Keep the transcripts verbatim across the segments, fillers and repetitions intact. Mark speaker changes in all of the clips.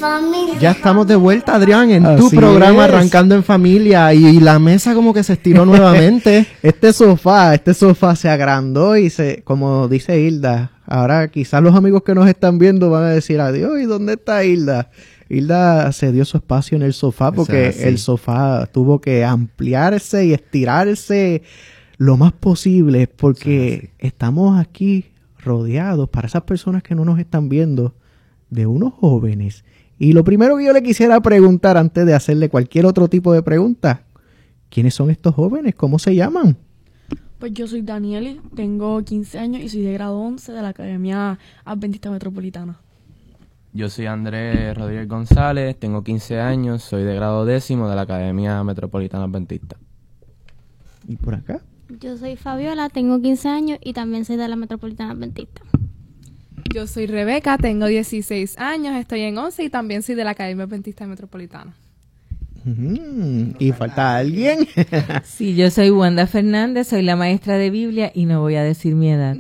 Speaker 1: familia.
Speaker 2: Ya estamos de vuelta, Adrián, en
Speaker 3: Así
Speaker 2: tu programa
Speaker 3: es.
Speaker 2: Arrancando en Familia y, y la mesa como que se estiró nuevamente.
Speaker 3: Este sofá, este sofá se agrandó y se, como dice Hilda, ahora quizás los amigos que nos están viendo van a decir, adiós, ¿y dónde está Hilda? Hilda se dio su espacio en el sofá porque
Speaker 2: O sea, sí.
Speaker 3: el sofá tuvo que ampliarse y estirarse lo más posible porque
Speaker 2: O sea, sí.
Speaker 3: estamos aquí rodeados, para esas personas que no nos están viendo, de unos jóvenes. Y lo primero que yo le quisiera preguntar antes de hacerle cualquier otro tipo de pregunta, ¿quiénes son estos jóvenes? ¿Cómo se llaman?
Speaker 4: Pues yo soy Danieli, tengo quince años y soy de grado once de la Academia Adventista Metropolitana.
Speaker 5: Yo soy Andrés Rodríguez González, tengo quince años, soy de grado décimo de la Academia Metropolitana Adventista.
Speaker 3: ¿Y por acá?
Speaker 6: Yo soy Fabiola, tengo quince años y también soy de la Metropolitana Adventista.
Speaker 7: Yo soy Rebeca, tengo dieciséis años, estoy en once y también soy de la Academia Adventista Metropolitana.
Speaker 3: Mm, ¿Y falta alguien?
Speaker 8: Sí, yo soy Wanda Fernández, soy la maestra de Biblia y no voy a decir mi edad.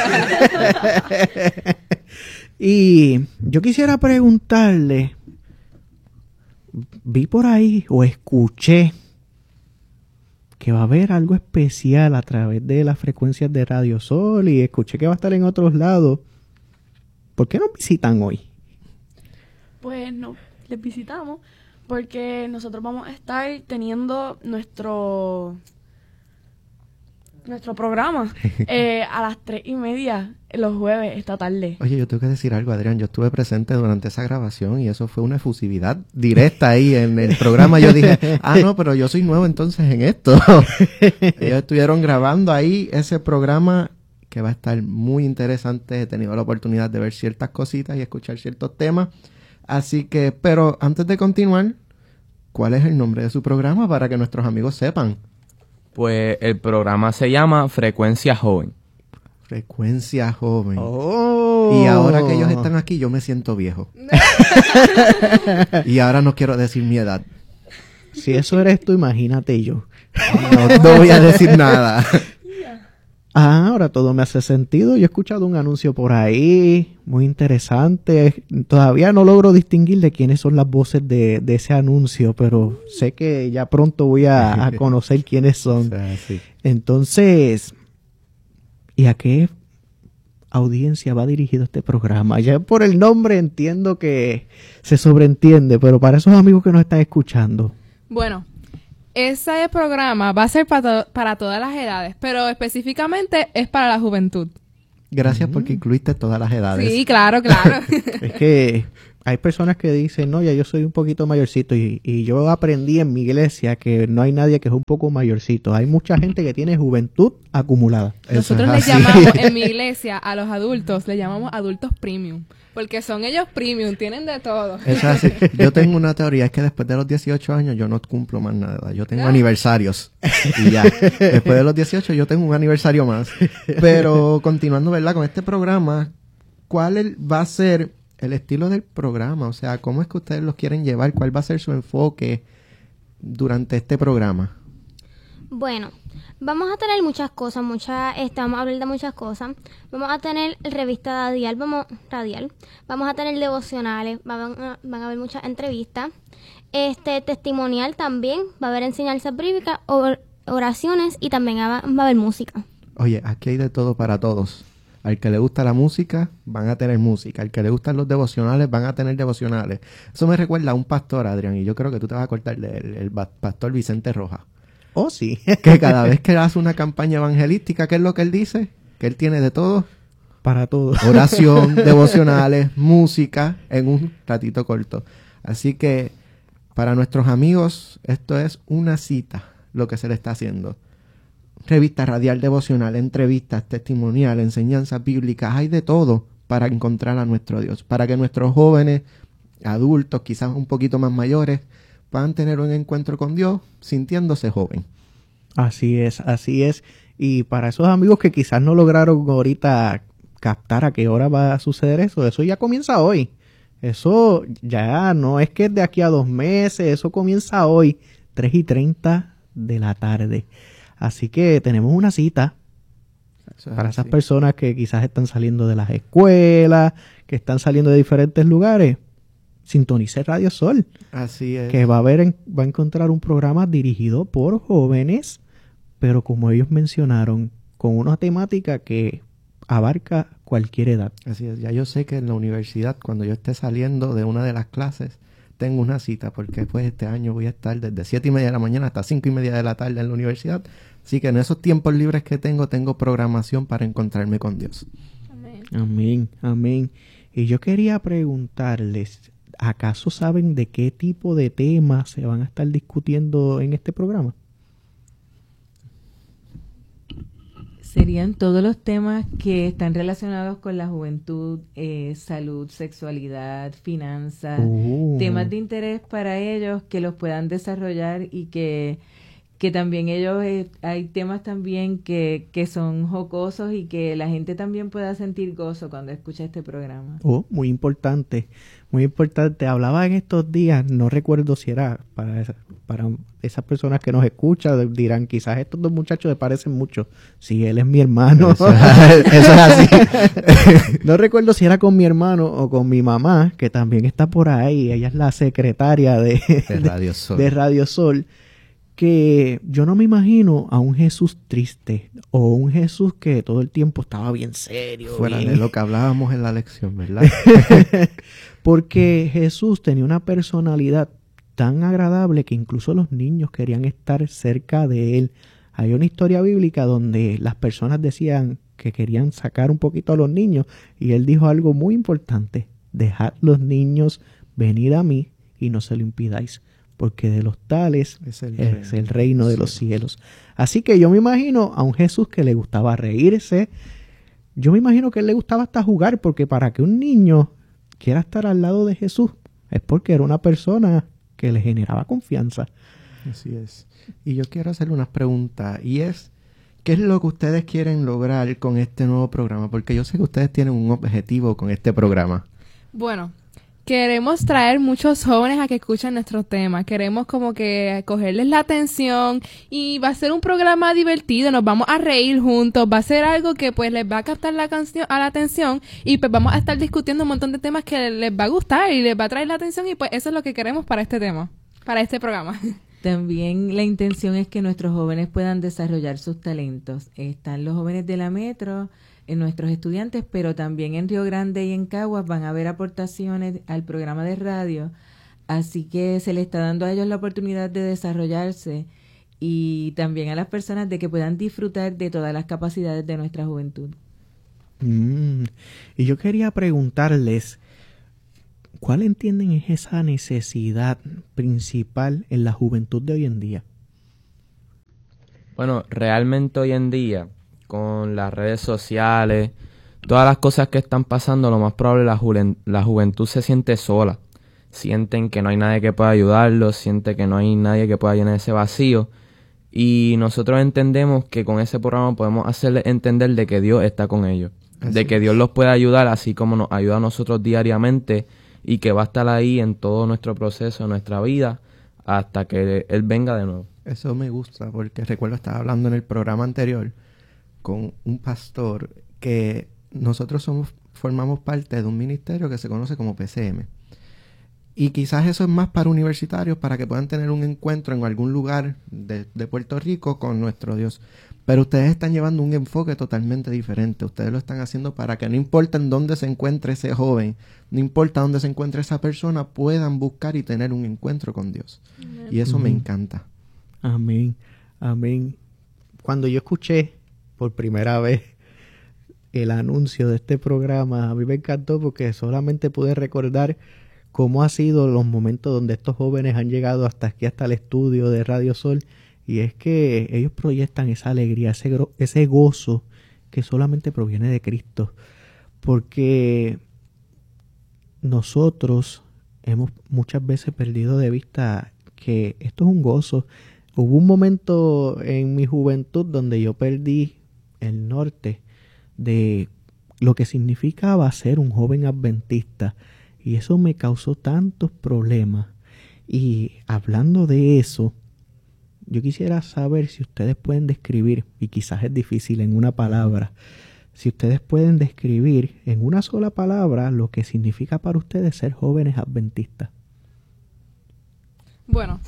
Speaker 3: Y yo quisiera preguntarle, vi por ahí o escuché que va a haber algo especial a través de las frecuencias de Radio Sol y escuché que va a estar en otros lados. ¿Por qué nos visitan hoy?
Speaker 4: Pues no, les visitamos porque nosotros vamos a estar teniendo nuestro nuestro programa eh, a las tres y media los jueves esta tarde.
Speaker 2: Oye, yo tengo que decir algo, Adrián. Yo estuve presente durante esa grabación y eso fue una efusividad directa ahí en el programa. Yo dije, ah, no, pero yo soy nuevo entonces en esto. Ellos estuvieron grabando ahí ese programa que va a estar muy interesante. He tenido la oportunidad de ver ciertas cositas y escuchar ciertos temas. Así que, pero antes de continuar, ¿cuál es el nombre de su programa para que nuestros amigos sepan?
Speaker 5: Pues el programa se llama Frecuencia Joven.
Speaker 2: Frecuencia Joven.
Speaker 3: Oh.
Speaker 2: Y ahora que ellos están aquí, yo me siento viejo. Y ahora no quiero decir mi edad.
Speaker 3: Si eso eres tú, imagínate yo.
Speaker 2: No, no voy a decir nada.
Speaker 3: Ah, ahora todo me hace sentido. Yo he escuchado un anuncio por ahí, muy interesante. Todavía no logro distinguir de quiénes son las voces de, de ese anuncio, pero sé que ya pronto voy a, a conocer quiénes son.
Speaker 2: O sea, sí.
Speaker 3: Entonces, ¿y a qué audiencia va dirigido este programa? Ya por el nombre entiendo que se sobreentiende, pero para esos amigos que nos están escuchando.
Speaker 7: Bueno, ese programa va a ser para, to- para todas las edades, pero específicamente es para la juventud.
Speaker 2: Gracias porque incluiste todas las edades.
Speaker 7: Sí, claro, claro.
Speaker 3: Es que hay personas que dicen, no, ya yo soy un poquito mayorcito y, y yo aprendí en mi iglesia que no hay nadie que es un poco mayorcito. Hay mucha gente que tiene juventud acumulada.
Speaker 7: Nosotros
Speaker 2: Eso
Speaker 7: le
Speaker 2: es así.
Speaker 7: llamamos, en mi iglesia, a los adultos, le llamamos adultos premium, porque son ellos premium, tienen de todo.
Speaker 2: Eso es así. Yo tengo una teoría, es que después de los dieciocho años yo no cumplo más nada. Yo tengo
Speaker 7: Ah.
Speaker 2: aniversarios y ya. Después de los dieciocho yo tengo un aniversario más. Pero continuando, ¿verdad? Con este programa, ¿cuál el- va a ser el estilo del programa? O sea, ¿cómo es que ustedes los quieren llevar? ¿Cuál va a ser su enfoque durante este programa?
Speaker 6: Bueno, vamos a tener muchas cosas, muchas, este, vamos a hablar de muchas cosas. Vamos a tener revista radial, vamos, radial, vamos a tener devocionales, van a, van a haber muchas entrevistas, este, testimonial también, va a haber enseñanzas bíblicas, or- oraciones y también va, va a haber música.
Speaker 2: Oye, aquí hay de todo para todos. Al que le gusta la música, van a tener música. Al que le gustan los devocionales, van a tener devocionales. Eso me recuerda a un pastor, Adrián, y yo creo que tú te vas a acordar del el ba- pastor Vicente Rojas.
Speaker 3: Oh, sí.
Speaker 2: Que cada vez que hace una campaña evangelística, ¿qué es lo que él dice? Que él tiene de todo.
Speaker 3: Para todo.
Speaker 2: Oración, devocionales, música, en un ratito corto. Así que, para nuestros amigos, esto es una cita, lo que se le está haciendo. Revista radial, devocional, entrevistas, testimonial, enseñanzas bíblicas, hay de todo para encontrar a nuestro Dios. Para que nuestros jóvenes, adultos, quizás un poquito más mayores, puedan tener un encuentro con Dios sintiéndose joven.
Speaker 3: Así es, así es. Y para esos amigos que quizás no lograron ahorita captar a qué hora va a suceder eso, eso ya comienza hoy. Eso ya no es que es de aquí a dos meses, eso comienza hoy, tres y treinta de la tarde. Así que tenemos una cita
Speaker 2: Eso es
Speaker 3: para esas
Speaker 2: así.
Speaker 3: personas que quizás están saliendo de las escuelas, que están saliendo de diferentes lugares. sintonice Radio Sol,
Speaker 2: Así es.
Speaker 3: que va a ver, va a encontrar un programa dirigido por jóvenes, pero como ellos mencionaron, con una temática que abarca cualquier edad.
Speaker 2: Así es. Ya yo sé que en la universidad, cuando yo esté saliendo de una de las clases, tengo una cita, porque pues este año voy a estar desde siete y media de la mañana hasta cinco y media de la tarde en la universidad. Así que en esos tiempos libres que tengo, tengo programación para encontrarme con Dios.
Speaker 7: Amén.
Speaker 3: Amén, amén. Y yo quería preguntarles, ¿acaso saben de qué tipo de temas se van a estar discutiendo en este programa?
Speaker 8: Serían todos los temas que están relacionados con la juventud, eh, salud, sexualidad, finanzas,
Speaker 3: Oh.
Speaker 8: temas de interés para ellos que los puedan desarrollar y que, que también ellos, eh, hay temas también que, que son jocosos y que la gente también pueda sentir gozo cuando escucha este programa.
Speaker 3: Oh, muy importante, muy importante. Hablaba en estos días, no recuerdo si era para, esa- para esas personas que nos escuchan, dirán, quizás estos dos muchachos se parecen mucho. Sí, él es mi hermano.
Speaker 2: Eso es- eso es así.
Speaker 3: No recuerdo si era con mi hermano o con mi mamá, que también está por ahí. Ella es la secretaria de,
Speaker 2: De Radio Sol.
Speaker 3: de Radio Sol. Que yo no me imagino a un Jesús triste o un Jesús que todo el tiempo estaba bien serio.
Speaker 2: Fuera
Speaker 3: bien-
Speaker 2: de lo que hablábamos en la lección, ¿verdad?
Speaker 3: Porque Jesús tenía una personalidad tan agradable que incluso los niños querían estar cerca de él. Hay una historia bíblica donde las personas decían que querían sacar un poquito a los niños y él dijo algo muy importante: dejad los niños venid a mí y no se lo impidáis, porque de los tales
Speaker 2: Es el
Speaker 3: es
Speaker 2: reino
Speaker 3: el reino de
Speaker 2: de
Speaker 3: los
Speaker 2: los
Speaker 3: cielos. Así que yo me imagino a un Jesús que le gustaba reírse. Yo me imagino que a él le gustaba hasta jugar, porque para que un niño quiera estar al lado de Jesús es porque era una persona que le generaba confianza.
Speaker 2: Así es. Y yo quiero hacerle unas preguntas, y es, ¿qué es lo que ustedes quieren lograr con este nuevo programa? Porque yo sé que ustedes tienen un objetivo con este programa.
Speaker 7: Bueno, queremos traer muchos jóvenes a que escuchen nuestros temas. Queremos como que cogerles la atención y va a ser un programa divertido. Nos vamos a reír juntos. Va a ser algo que pues les va a captar la canción, a la atención y pues vamos a estar discutiendo un montón de temas que les va a gustar y les va a traer la atención y pues eso es lo que queremos para este tema, para este programa.
Speaker 8: También la intención es que nuestros jóvenes puedan desarrollar sus talentos. Están los jóvenes de la Metro, en nuestros estudiantes, pero también en Río Grande y en Caguas van a haber aportaciones al programa de radio, así que se les está dando a ellos la oportunidad de desarrollarse y también a las personas de que puedan disfrutar de todas las capacidades de nuestra juventud.
Speaker 3: Mm. Y yo quería preguntarles, ¿cuál entienden es esa necesidad principal en la juventud de hoy en día?
Speaker 5: Bueno, realmente hoy en día, con las redes sociales, todas las cosas que están pasando, lo más probable la, juven- la juventud se siente sola. Sienten que no hay nadie que pueda ayudarlos, sienten que no hay nadie que pueda llenar ese vacío. Y nosotros entendemos que con ese programa podemos hacerles entender de que Dios está con ellos.
Speaker 2: Así
Speaker 5: de que
Speaker 2: es.
Speaker 5: Dios los puede ayudar así como nos ayuda a nosotros diariamente y que va a estar ahí en todo nuestro proceso, en nuestra vida, hasta que Él venga de nuevo.
Speaker 2: Eso me gusta, porque recuerdo estaba hablando en el programa anterior con un pastor que nosotros somos formamos parte de un ministerio que se conoce como P C M. Y quizás eso es más para universitarios, para que puedan tener un encuentro en algún lugar de, de Puerto Rico con nuestro Dios. Pero ustedes están llevando un enfoque totalmente diferente. Ustedes lo están haciendo para que no importa en dónde se encuentre ese joven, no importa dónde se encuentre esa persona, puedan buscar y tener un encuentro con Dios. Y eso me
Speaker 3: Ujú.
Speaker 2: encanta.
Speaker 3: Amén, amén. Cuando yo escuché por primera vez el anuncio de este programa, a mí me encantó porque solamente pude recordar cómo ha sido los momentos donde estos jóvenes han llegado hasta aquí, hasta el estudio de Radio Sol, y es que ellos proyectan esa alegría, ese, gro- ese gozo que solamente proviene de Cristo, porque nosotros hemos muchas veces perdido de vista que esto es un gozo. Hubo un momento en mi juventud donde yo perdí el norte de lo que significaba ser un joven adventista, y eso me causó tantos problemas. Y hablando de eso, yo quisiera saber si ustedes pueden describir, y quizás es difícil en una palabra, si ustedes pueden describir en una sola palabra lo que significa para ustedes ser jóvenes adventistas.
Speaker 7: Bueno,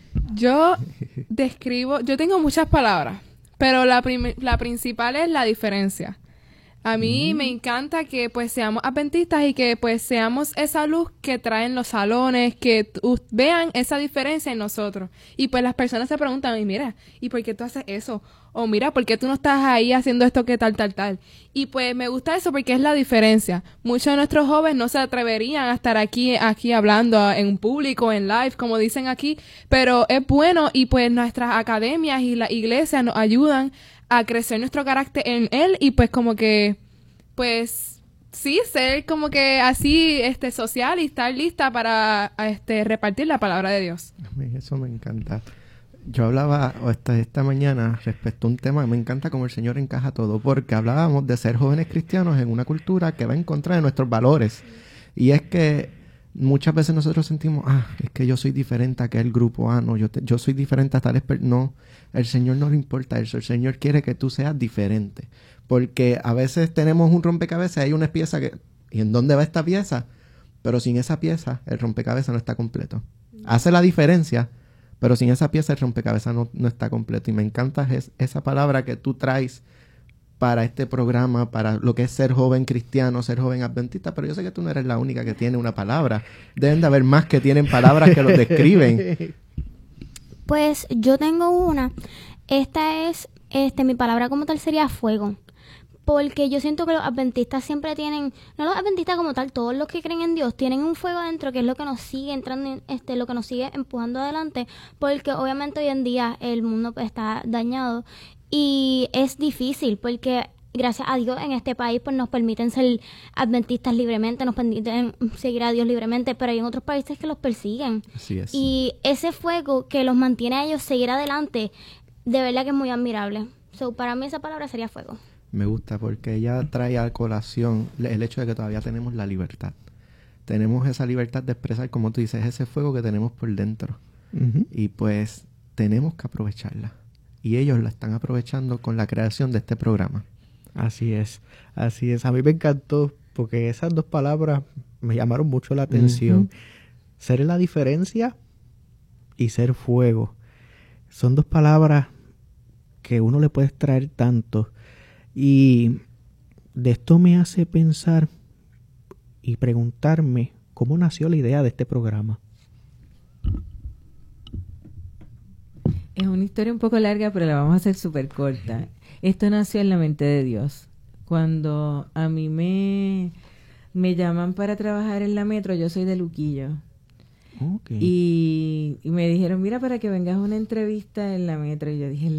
Speaker 7: yo describo, yo tengo muchas palabras, pero la, prim- la principal es la diferencia. A mí mm. me encanta que pues seamos adventistas y que pues seamos esa luz que traen los salones, que t- vean esa diferencia en nosotros. Y pues las personas se preguntan, y mira, ¿y por qué tú haces eso? O mira, ¿por qué tú no estás ahí haciendo esto que tal, tal, tal? Y pues me gusta eso porque es la diferencia. Muchos de nuestros jóvenes no se atreverían a estar aquí, aquí hablando en público, en live, como dicen aquí, pero es bueno y pues nuestras academias y la iglesia nos ayudan a crecer nuestro carácter en él y pues como que, pues, sí, ser como que así, este, social y estar lista para, este, repartir la palabra de Dios.
Speaker 2: Eso me encanta. Yo hablaba esta, esta mañana respecto a un tema, me encanta cómo el Señor encaja todo, porque hablábamos de ser jóvenes cristianos en una cultura que va en contra de nuestros valores. Y es que muchas veces nosotros sentimos, ah, es que yo soy diferente a aquel grupo, ah, no, yo, te, yo soy diferente a tales personas. No, el Señor no le importa eso, el Señor quiere que tú seas diferente. Porque a veces tenemos un rompecabezas y hay una pieza que, ¿y en dónde va esta pieza? Pero sin esa pieza, el rompecabezas no está completo. Hace la diferencia, pero sin esa pieza el rompecabezas no, no está completo. Y me encanta es, esa palabra que tú traes para este programa, para lo que es ser joven cristiano, ser joven adventista, pero yo sé que tú no eres la única que tiene una palabra. Deben de haber más que tienen palabras que los describen.
Speaker 6: Pues yo tengo una. Esta es, este, mi palabra como tal sería fuego. Porque yo siento que los adventistas siempre tienen, no los adventistas como tal, todos los que creen en Dios tienen un fuego adentro que es lo que nos sigue entrando, en, este, lo que nos sigue empujando adelante, porque obviamente hoy en día el mundo pues, está dañado y es difícil porque gracias a Dios en este país pues nos permiten ser adventistas libremente, nos permiten seguir a Dios libremente, pero hay en otros países que los persiguen.
Speaker 2: Así es.
Speaker 6: Y ese fuego que los mantiene a ellos seguir adelante, de verdad que es muy admirable. So, para mí esa palabra sería fuego.
Speaker 2: Me gusta porque ella trae a colación el hecho de que todavía tenemos la libertad. Tenemos esa libertad de expresar, como tú dices, ese fuego que tenemos por dentro. Uh-huh. Y pues tenemos que aprovecharla. Y ellos la están aprovechando con la creación de este programa.
Speaker 3: Así es, así es. A mí me encantó porque esas dos palabras me llamaron mucho la atención. Uh-huh. Ser la diferencia y ser fuego. Son dos palabras que uno le puede extraer tanto. Y de esto me hace pensar y preguntarme cómo nació la idea de este programa.
Speaker 8: Es una historia un poco larga, pero la vamos a hacer súper corta. Esto nació en la mente de Dios. Cuando a mí me, me llaman para trabajar en la metro, yo soy de Luquillo. Okay. Y, y me dijeron, mira, para que vengas a una entrevista en la metro. Y yo dije,